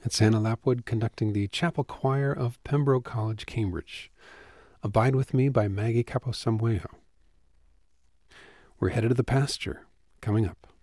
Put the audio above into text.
It's Anna Lapwood conducting the Chapel Choir of Pembroke College, Cambridge. Abide with Me by Maggie Caposamweo. We're headed to the pasture, coming up.